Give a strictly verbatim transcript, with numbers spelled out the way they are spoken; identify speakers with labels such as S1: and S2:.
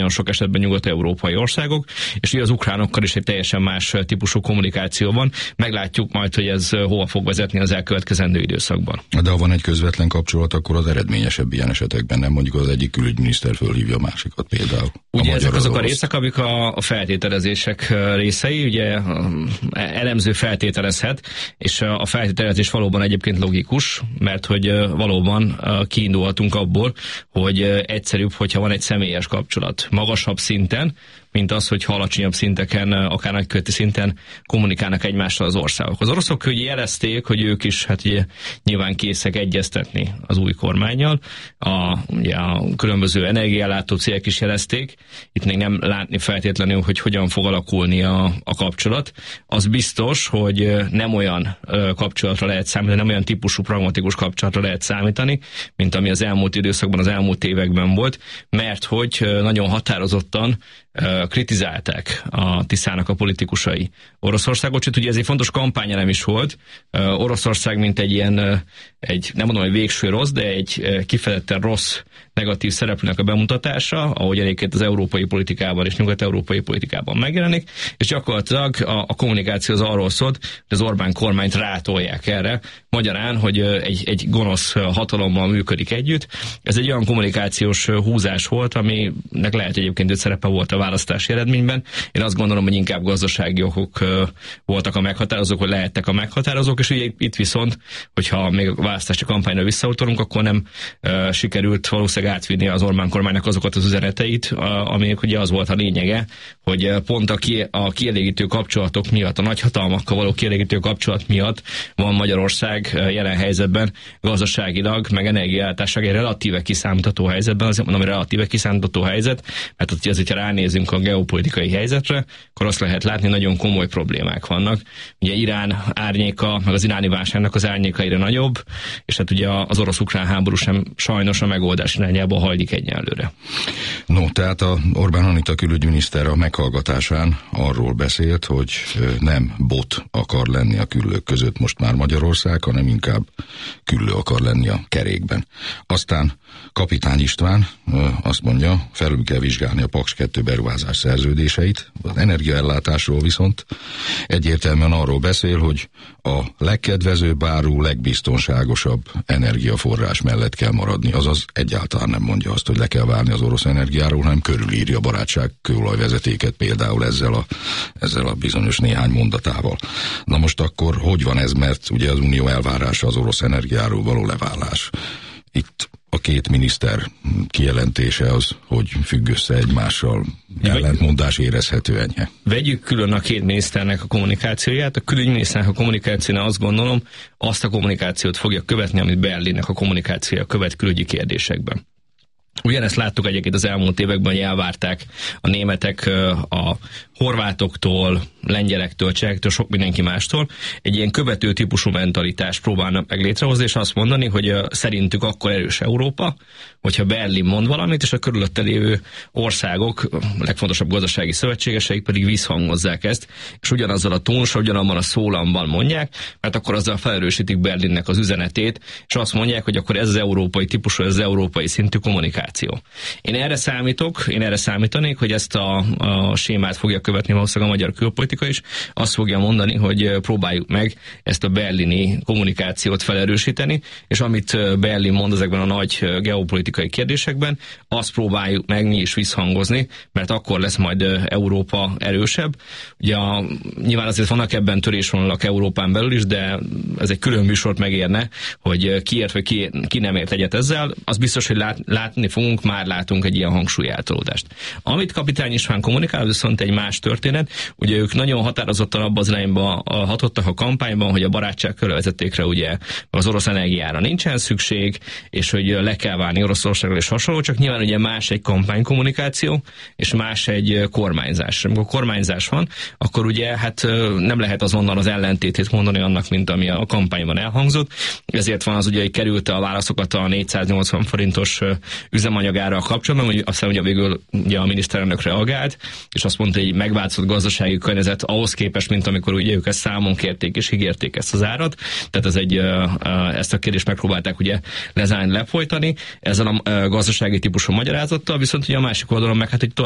S1: nagyon sok esetben nyugat-európai országok, és ugye az ukránokkal is egy teljesen más típusú kommunikáció van. Meglátjuk majd, hogy ez hova fog vezetni az elkövetkezendő időszakban.
S2: De ha van egy közvetlen kapcsolat, akkor az eredményesebb ilyen esetekben, nem mondjuk az egyik külügyminiszter fölhívja a másikat például.
S1: Ugye ezek azok a részek, amik a, a feltételezések részei, ugye elemző feltételezhet, és a feltételezés valóban egyébként logikus, mert hogy valóban kiindulhatunk abból, hogy egyszerűbb, hogyha van egy személyes kapcsolat magasabb szinten, mint az, hogy alacsonyabb szinteken, akár nagyköveti szinten kommunikálnak egymással az országok. Az oroszok hogy jelezték, hogy ők is hát ugye, nyilván készek egyeztetni az új kormánnyal. A, ugye, a különböző energiaellátó cégek is jelezték. Itt még nem látni feltétlenül, hogy hogyan fog alakulni a, a kapcsolat. Az biztos, hogy nem olyan kapcsolatra lehet számítani, nem olyan típusú pragmatikus kapcsolatra lehet számítani, mint ami az elmúlt időszakban, az elmúlt években volt, mert hogy nagyon határozottan kritizálták a Tiszának a politikusai Oroszországot, sőt ugye ez egy fontos kampányelem is volt. Oroszország mint egy ilyen, egy, nem mondom, hogy végső rossz, de egy kifejezetten rossz, negatív szereplőnek a bemutatása, ahogy egyébként az európai politikában és nyugat-európai politikában megjelenik, és gyakorlatilag a, a kommunikáció az arról szólt, hogy az Orbán kormányt rátolják erre, magyarán, hogy egy, egy gonosz hatalommal működik együtt. Ez egy olyan kommunikációs húzás volt, aminek lehet egyébként egy szerepe volt a választási eredményben. Én azt gondolom, hogy inkább gazdasági okok voltak a meghatározók, vagy lehettek a meghatározók, és ugye itt viszont, hogyha még a választási kampányra visszautalunk, akkor nem uh, sikerült valószínűleg átvinni az Orbán kormánynak azokat az üzeneteit, amelyek ugye az volt a lényege, hogy pont a, ki, a kielégítő kapcsolatok miatt, a nagyhatalmakkal való kielégítő kapcsolat miatt van Magyarország jelen helyzetben gazdaságilag, meg energiaellátásság egy relatíve kiszámítható helyzetben, azért mondom, hogy relatíve kiszámítható helyzet, mert ott azért, ha ránézünk a geopolitikai helyzetre, akkor azt lehet látni, nagyon komoly problémák vannak. Ugye Irán árnyéka, meg az iráni válságnak az árnyéka egyre nagyobb, és hát ugye az orosz-ukrán háború sem sajnos a megoldás irányába hajlik egyelőre.
S2: No, tehát a Orbán Anita külügyminiszter a meghallgatásán arról beszélt, hogy nem bot akar lenni a küllők között most már Magyarország, hanem inkább küllő akar lenni a kerékben. Aztán Kapitány István azt mondja, felül kell vizsgálni a Paks kettő beruházás szerződéseit, az energiaellátásról viszont egyértelműen arról beszél, hogy a legkedvezőbb áru, legbiztonságosabb energiaforrás mellett kell maradni, azaz egyáltalán nem mondja azt, hogy le kell válni az orosz energiáról, hanem körülírja a barátság kőolajvezetéket például ezzel a, ezzel a bizonyos néhány mondatával. Na most akkor hogy van ez, mert ugye az Unió elvárása az orosz energiáról való leválás. Itt a két miniszter kijelentése az, hogy függ össze egymással, ellentmondás érezhető enyhe.
S1: Vegyük külön a két miniszternek a kommunikációját. A külügyminiszternek a kommunikációnál azt gondolom, azt a kommunikációt fogja követni, amit Berlinnek a kommunikációja követ külügyi kérdésekben. Ugyanezt láttuk egyébként az elmúlt években, hogy elvárták a németek a horvátoktól, lengyelektől, csehektől, sok mindenki mástól egy ilyen követő típusú mentalitást próbálnak meg létrehozni, és azt mondani, hogy szerintük akkor erős Európa, hogyha Berlin mond valamit, és a körülötte lévő országok, a legfontosabb gazdasági szövetségeseik pedig visszhangozzák ezt, és ugyanazzal a tónussal, ugyanabban a szólamban mondják, mert akkor azzal felerősítik Berlinnek az üzenetét, és azt mondják, hogy akkor ez az európai típusú, ez az európai szintű kommunikáció. Én erre számítok, én erre számítanék, hogy ezt a, a sémát fogja követni valószínűleg a magyar külpolitika is, azt fogja mondani, hogy próbáljuk meg ezt a berlini kommunikációt felerősíteni, és amit Berlin mond ezekben a nagy geopolitikai kérdésekben, azt próbáljuk meg mi is visszhangozni, mert akkor lesz majd Európa erősebb. Ugye a, nyilván azért vannak ebben törésvonalak Európán belül is, de ez egy külön műsort megérne, hogy ki ért, vagy ki, ki nem ért egyet ezzel. Az biztos, hogy lát, látni fogunk, már látunk egy ilyen hangsúlyeltolódást. Amit Kapitány István kommunikál, viszont egy más történet. Ugye ők nagyon határozottan abban az irányba hatottak a kampányban, hogy a barátság körülvezetékre ugye az orosz energiára nincsen szükség, és hogy le kell válni Oroszországról és hasonló, csak nyilván ugye más egy kampánykommunikáció, és más egy kormányzás. Amikor kormányzás van, akkor ugye hát nem lehet azonnal az ellentétét mondani annak, mint ami a kampányban elhangzott. Ezért van az ugye, hogy került a válaszokat a négyszáznyolcvan forintos üzemanyagára kapcsolatban, hogy aztán ugye végül ugye a miniszterelnök reagált, és azt mondta, hogy megváltozott gazdasági környezet ahhoz képest, mint amikor ugye ők ezt számon kérték és ígérték ezt az árat. Tehát ez egy, ezt a kérdést megpróbálták ugye lezárni, lefolytani ezzel a gazdasági típusú magyarázattal, viszont ugye a másik oldalon meg hát egy